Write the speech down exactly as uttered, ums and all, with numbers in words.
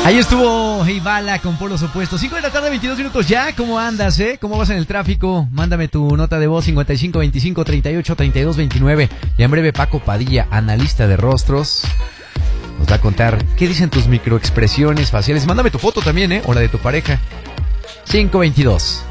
Ahí estuvo Hey Bala con Polos Opuestos. cinco de la tarde, veintidós minutos ya. ¿Cómo andas, eh? ¿Cómo vas en el tráfico? Mándame tu nota de voz cincuenta y cinco veinticinco treinta y ocho treinta y dos veintinueve. Y en breve Paco Padilla, analista de rostros, nos va a contar qué dicen tus microexpresiones faciales. Mándame tu foto también, ¿eh? O la de tu pareja. cinco veintidós.